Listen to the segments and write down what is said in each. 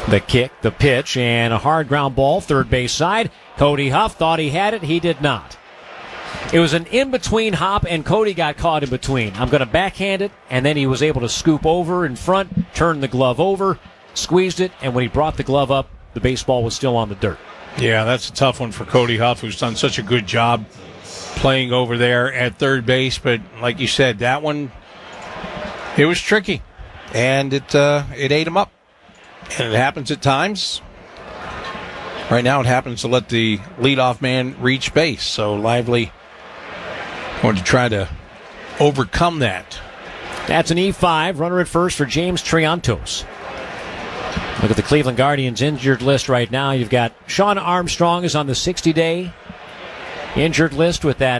The kick, the pitch, and a hard ground ball, third base side. Cody Huff thought he had it. He did not. It was an in-between hop, and Cody got caught in between. I'm going to backhand it, and then he was able to scoop over in front, turn the glove over, squeezed it, and when he brought the glove up, the baseball was still on the dirt. Yeah, that's a tough one for Cody Huff, who's done such a good job playing over there at third base. But like you said, that one, it was tricky, and it ate him up. And it happens at times. Right now it happens to let the leadoff man reach base. So Lively wanted to try to overcome that. That's an E5. Runner at first for James Triantos. Look at the Cleveland Guardians injured list right now. You've got Sean Armstrong is on the 60-day injured list with that.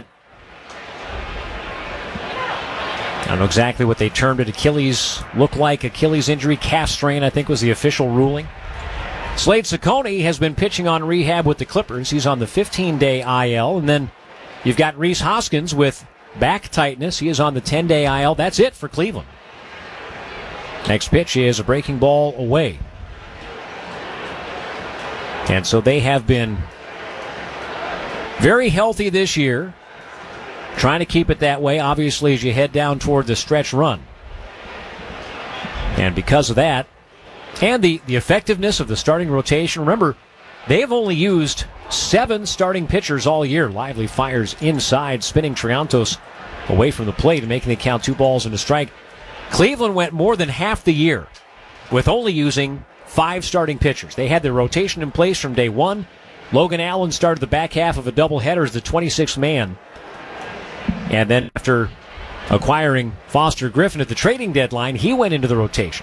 I don't know exactly what they termed it. Achilles injury, calf strain, I think was the official ruling. Slade Ciccone has been pitching on rehab with the Clippers. He's on the 15-day IL. And then you've got Rhys Hoskins with back tightness. He is on the 10-day IL. That's it for Cleveland. Next pitch is a breaking ball away. And so they have been very healthy this year. Trying to keep it that way, obviously, as you head down toward the stretch run. And because of that, and the effectiveness of the starting rotation, remember, they've only used 7 starting pitchers all year. Lively fires inside, spinning Triantos away from the plate and making the count 2 balls and a strike. Cleveland went more than half the year with only using 5 starting pitchers. They had their rotation in place from day one. Logan Allen started the back half of a doubleheader as the 26th man. And then after acquiring Foster Griffin at the trading deadline, he went into the rotation.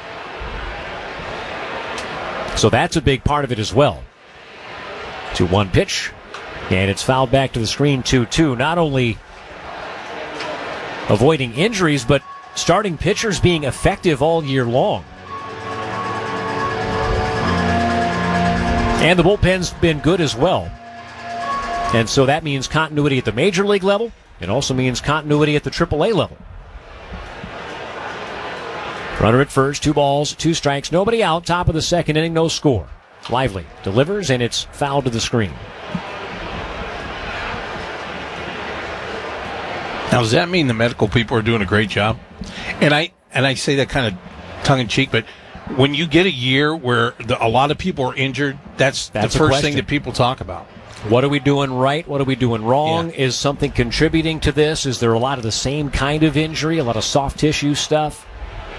So that's a big part of it as well. 2-1 pitch, and it's fouled back to the screen 2-2. Not only avoiding injuries, but starting pitchers being effective all year long. And the bullpen's been good as well. And so that means continuity at the major league level. It also means continuity at the AAA level. Runner at first, 2 balls, 2 strikes, nobody out. Top of the second inning, no score. Lively delivers, and it's fouled to the screen. Now, does that mean the medical people are doing a great job? And I say that kind of tongue-in-cheek, but when you get a year where a lot of people are injured, that's the first thing that people talk about. What are we doing right? What are we doing wrong? Yeah. Is something contributing to this? Is there a lot of the same kind of injury, a lot of soft tissue stuff?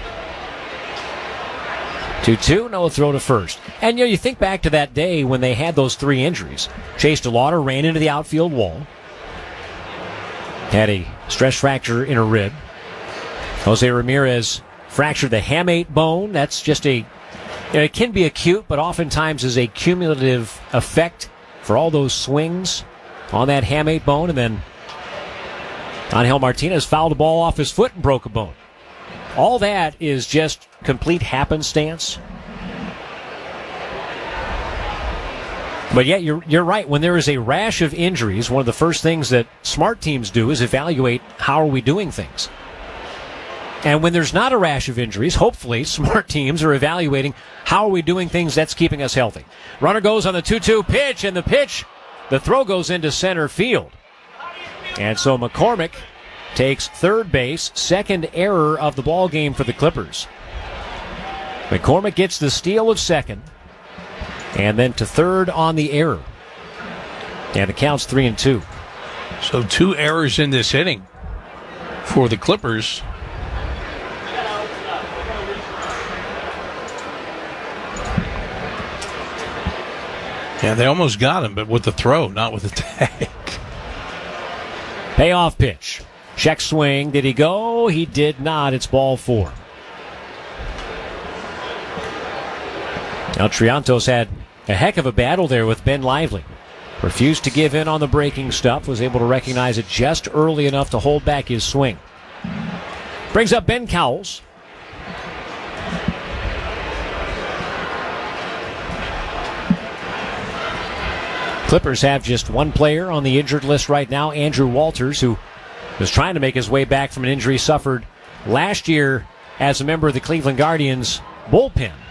2-2, no throw to first. And you think back to that day when they had those 3 injuries. Chase DeLauder ran into the outfield wall. Had a stress fracture in a rib. Jose Ramirez fractured the hamate bone. That's just it can be acute, but oftentimes is a cumulative effect for all those swings on that hamate bone. And then Angel Martinez fouled a ball off his foot and broke a bone. All that is just complete happenstance. But yeah, you're right. When there is a rash of injuries, one of the first things that smart teams do is evaluate how are we doing things. And when there's not a rash of injuries, hopefully smart teams are evaluating how are we doing things that's keeping us healthy. Runner goes on the 2-2 pitch, and the throw goes into center field. And so McCormick takes third base, second error of the ball game for the Clippers. McCormick gets the steal of second, and then to third on the error. And the count's 3-2. So 2 errors in this inning for the Clippers. Yeah, they almost got him, but with the throw, not with the tag. Payoff pitch. Check swing. Did he go? He did not. It's ball 4. Now Triantos had a heck of a battle there with Ben Lively. Refused to give in on the breaking stuff. Was able to recognize it just early enough to hold back his swing. Brings up Ben Cowles. Clippers have just one player on the injured list right now, Andrew Walters, who was trying to make his way back from an injury suffered last year as a member of the Cleveland Guardians bullpen.